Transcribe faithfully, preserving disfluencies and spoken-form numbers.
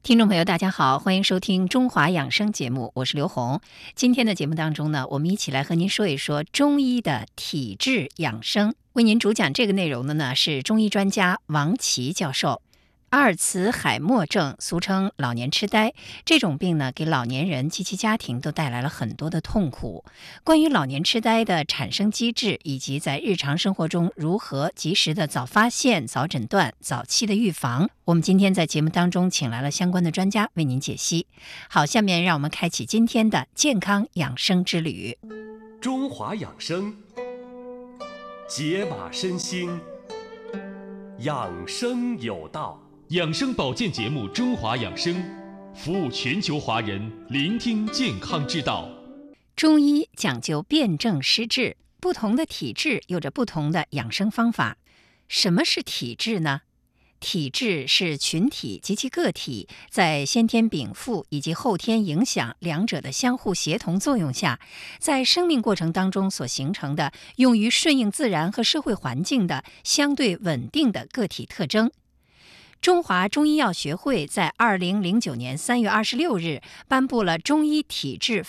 听众朋友，大家好，欢迎收听中华养生节目，我是刘红。今天的节目当中呢，我们一起来和您说一说中医的体质养生。为您主讲这个内容的呢是中医专家王琦教授。阿尔茨海默症，俗称老年痴呆，这种病呢，给老年人及其家庭都带来了很多的痛苦。关于老年痴呆的产生机制，以及在日常生活中如何及时的早发现、早诊断、早期的预防，我们今天在节目当中请来了相关的专家为您解析。好，下面让我们开启今天的健康养生之旅。 中华养生，解码身心，养生有道。 养生保健节目《中华养生》，服务全球华人，聆听健康之道。 中医讲究辨证施治，不同的体质有着不同的养生方法。什么是体质呢？体质是群体及其个体在先天禀赋以及后天影响两者的相互协同作用下，在生命过程当中所形成的用于顺应自然和社会环境的相对稳定的个体特征。中华中医药学会在二零零九年三月二十六日颁布了《中医体质